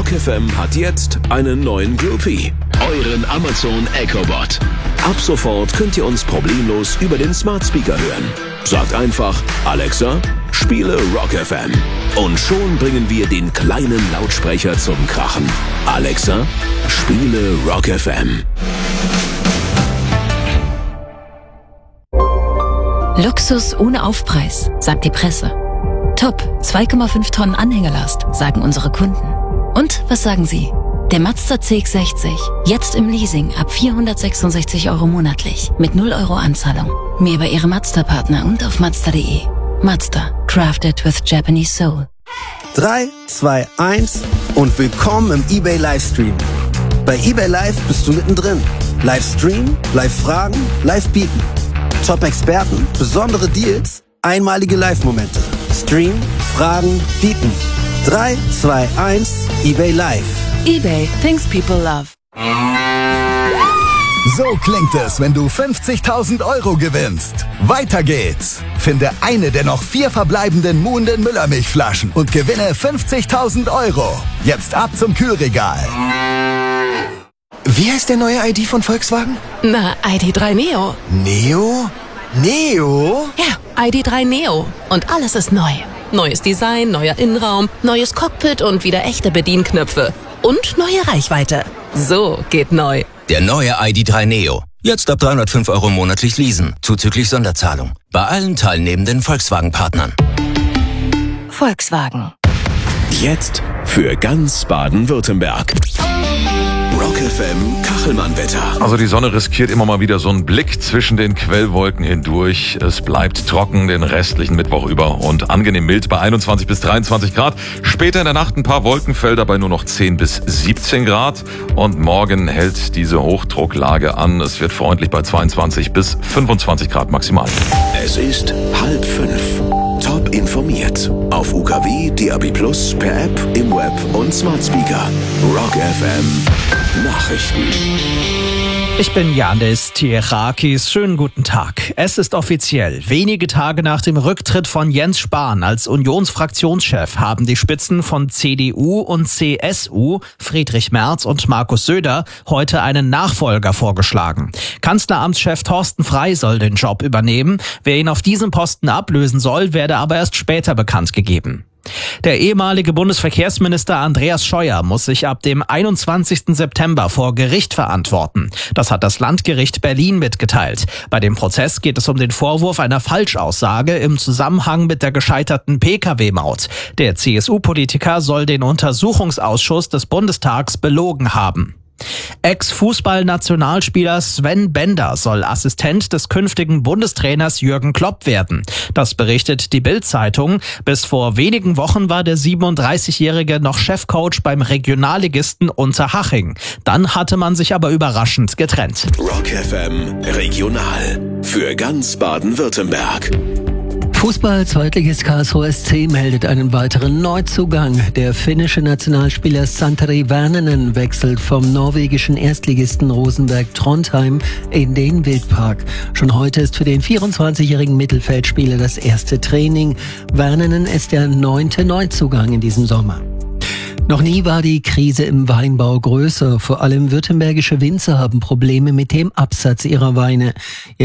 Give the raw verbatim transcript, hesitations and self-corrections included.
Rock F M hat jetzt einen neuen Groupie. Euren Amazon Echo Bot. Ab sofort könnt ihr uns problemlos über den Smart Speaker hören. Sagt einfach, Alexa, spiele Rock F M. Und schon bringen wir den kleinen Lautsprecher zum Krachen. Alexa, spiele Rock F M. Luxus ohne Aufpreis, sagt die Presse. Top, zwei Komma fünf Tonnen Anhängerlast, sagen unsere Kunden. Und was sagen Sie? Der Mazda C X sechzig, jetzt im Leasing ab vierhundertsechsundsechzig Euro monatlich, mit null Euro Anzahlung. Mehr bei Ihrem Mazda-Partner und auf Mazda punkt de. Mazda, crafted with Japanese soul. drei, zwei, eins und willkommen im eBay Livestream. Bei eBay Live bist du mittendrin. Livestream, Live-Fragen, Live-Bieten. Top-Experten, besondere Deals, einmalige Live-Momente. Stream, Fragen, Bieten. drei, zwei, eins, eBay Live. eBay, things people love. So klingt es, wenn du fünfzigtausend Euro gewinnst. Weiter geht's. Finde eine der noch vier verbleibenden Muhnden Müllermilchflaschen und gewinne fünfzigtausend Euro. Jetzt ab zum Kühlregal. Wie heißt der neue I D von Volkswagen? Na, I D drei Neo. Neo? Neo? Ja, I D drei Neo. Und alles ist neu. Neues Design, neuer Innenraum, neues Cockpit und wieder echte Bedienknöpfe. Und neue Reichweite. So geht neu. Der neue I D drei Neo. Jetzt ab dreihundertfünf Euro monatlich leasen, zuzüglich Sonderzahlung. Bei allen teilnehmenden Volkswagen-Partnern. Volkswagen. Jetzt für ganz Baden-Württemberg. Rock F M Kachelmann-Wetter. Also die Sonne riskiert immer mal wieder so einen Blick zwischen den Quellwolken hindurch. Es bleibt trocken den restlichen Mittwoch über und angenehm mild bei einundzwanzig bis dreiundzwanzig Grad. Später in der Nacht ein paar Wolkenfelder bei nur noch zehn bis siebzehn Grad. Und morgen hält diese Hochdrucklage an. Es wird freundlich bei zweiundzwanzig bis fünfundzwanzig Grad maximal. Es ist halb fünf. Top informiert. Auf U K W, D A B plus, per App, im Web und Smart Speaker. Rock F M Nachrichten. Ich bin Janis Tierakis. Schönen guten Tag. Es ist offiziell. Wenige Tage nach dem Rücktritt von Jens Spahn als Unionsfraktionschef haben die Spitzen von C D U und C S U, Friedrich Merz und Markus Söder, heute einen Nachfolger vorgeschlagen. Kanzleramtschef Thorsten Frey soll den Job übernehmen. Wer ihn auf diesem Posten ablösen soll, werde aber erst später bekannt gegeben. Der ehemalige Bundesverkehrsminister Andreas Scheuer muss sich ab dem einundzwanzigsten September vor Gericht verantworten. Das hat das Landgericht Berlin mitgeteilt. Bei dem Prozess geht es um den Vorwurf einer Falschaussage im Zusammenhang mit der gescheiterten P K W-Maut. Der C S U-Politiker soll den Untersuchungsausschuss des Bundestags belogen haben. Ex-Fußball-Nationalspieler Sven Bender soll Assistent des künftigen Bundestrainers Jürgen Klopp werden. Das berichtet die Bild-Zeitung. Bis vor wenigen Wochen war der siebenunddreißigjährige noch Chefcoach beim Regionalligisten Unterhaching. Dann hatte man sich aber überraschend getrennt. Rock F M Regional. Für ganz Baden-Württemberg. Fußball-Zweitligist Karlsruhe S C meldet einen weiteren Neuzugang. Der finnische Nationalspieler Santeri Värnänen wechselt vom norwegischen Erstligisten Rosenberg Trondheim in den Wildpark. Schon heute ist für den vierundzwanzigjährigen Mittelfeldspieler das erste Training. Värnänen ist der neunte Neuzugang in diesem Sommer. Noch nie war die Krise im Weinbau größer. Vor allem württembergische Winzer haben Probleme mit dem Absatz ihrer Weine.